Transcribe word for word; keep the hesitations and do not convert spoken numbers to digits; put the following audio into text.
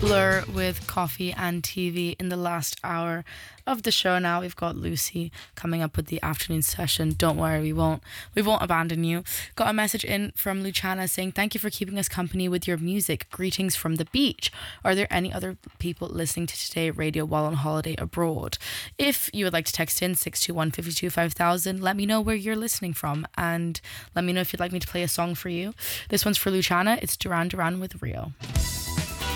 Blur with Coffee and T V in the last hour of the show. Now we've got Lucy coming up with the afternoon session. Don't worry, we won't we won't abandon you. Got a message in from Luciana saying, thank you for keeping us company with your music. Greetings from the beach. Are there any other people listening to Today Radio while on holiday abroad? If you would like to text in six two one, five two, five thousand, let me know where you're listening from and let me know if you'd like me to play a song for you. This one's for Luciana. It's Duran Duran with Rio.